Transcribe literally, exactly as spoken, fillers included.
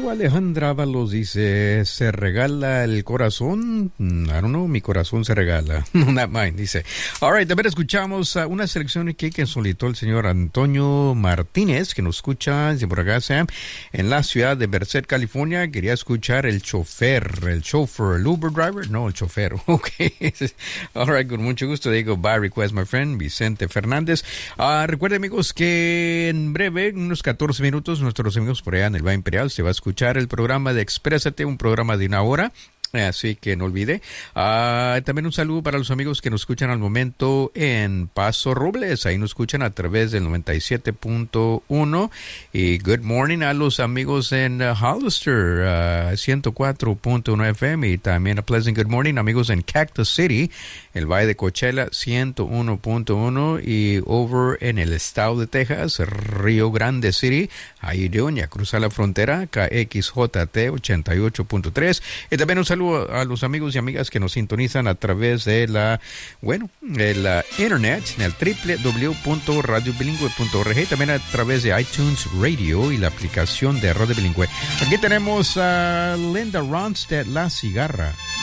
amigo Alejandra Ábalos dice, ¿se regala el corazón? I don't know, mi corazón se regala. Not mine, dice. All right, también escuchamos uh, una selección aquí que solicitó el señor Antonio Martínez, que nos escucha desde por acá, Sam, en la ciudad de Merced, California. Quería escuchar el chofer, el chofer, el Uber driver, no, el chofer. Ok. All right, con mucho gusto. Digo, by request, my friend, Vicente Fernández. Uh, recuerden, amigos, que en breve, en unos catorce minutos, nuestros amigos por allá en el Valle Imperial se va a escuchar el programa de Exprésate, un programa de una hora. Así que no olvide. Uh, también un saludo para los amigos que nos escuchan al momento en Paso Robles. Ahí nos escuchan a través del noventa y siete punto uno. Y good morning a los amigos en uh, Hollister, uh, ciento cuatro punto uno F M. Y también a pleasant good morning, amigos en Cactus City, el Valle de Coachella, ciento uno punto uno. Y over en el estado de Texas, Río Grande City. Ahí de ya cruza la frontera, K X J T ochenta y ocho punto tres. Y también un saludo a los amigos y amigas que nos sintonizan a través de la, bueno, de la internet, en el doble u doble u doble u punto radio bilingüe punto org, también a través de iTunes Radio y la aplicación de Radio Bilingüe. Aquí tenemos a Linda Ronstadt, La Cigarra.